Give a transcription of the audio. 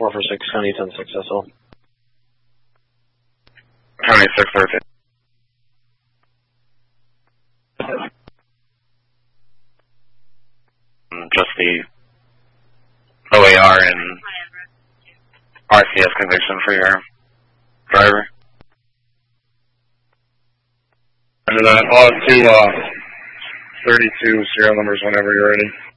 446 County 106 SL. County 613. Just the OAR and RCS conviction for your driver. And then I'll have 2 32 serial numbers whenever you're ready.